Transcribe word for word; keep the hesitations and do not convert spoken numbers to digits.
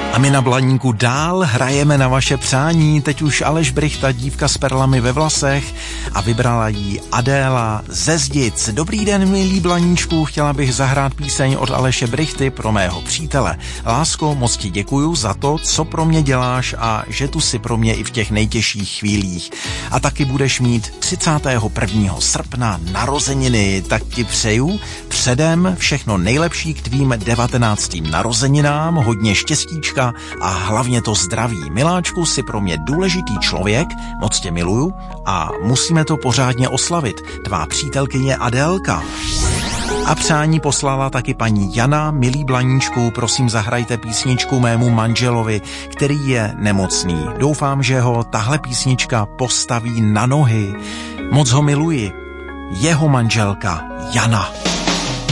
A my na Blaníku dál hrajeme na vaše přání, teď už Aleš Brychta, dívka s perlami ve vlasech, a vybrala jí Adéla ze Zdic. Dobrý den, milí Blaníčku, chtěla bych zahrát píseň od Aleše Brychty pro mého přítele. Lásko, moc ti děkuju za to, co pro mě děláš a že tu si pro mě i v těch nejtěžších chvílích. A taky budeš mít třicátého prvního srpna narozeniny, tak ti přeju předem všechno nejlepší k tvým devatenáctým narozeninám, hodně štěstíčka a hlavně to zdraví. Miláčku, jsi pro mě důležitý člověk, moc tě miluju a musíme to pořádně oslavit. Tvá přítelkyně Adélka. A přání poslala taky paní Jana. Milí Blaníčku, prosím zahrajte písničku mému manželovi, který je nemocný. Doufám, že ho tahle písnička postaví na nohy. Moc ho miluji. Jeho manželka Jana.